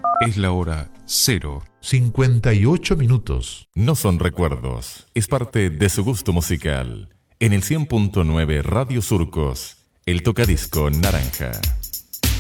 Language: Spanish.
Es la hora 0:58. No son recuerdos, es parte de su gusto musical. En el 100.9 Radio Surcos, el tocadisco naranja.